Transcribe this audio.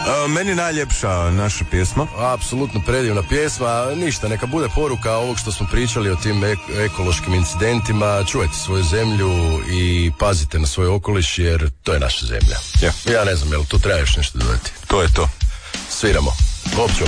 Meni najljepša naša pjesma. Apsolutno predivna pjesma. Ništa, neka bude poruka ovog što smo pričali o tim ekološkim incidentima. Čuvajte svoju zemlju i pazite na svoj okoliš, jer to je naša zemlja. Yeah. Ja ne znam, jel tu treba još nešto dodati? To je to. Sviramo. Opću.